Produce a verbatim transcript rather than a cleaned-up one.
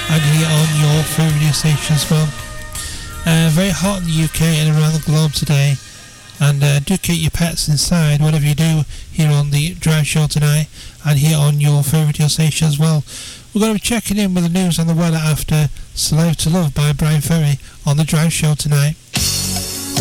and here on your free radio station as well. Uh, very hot in the U K and around the globe today, and uh, do keep your pets inside, whatever you do, here on the Drive Show tonight, and here on your free radio station as well. We're going to be checking in with the news and the weather after Slave to Love by Brian Ferry on the Drive Show tonight.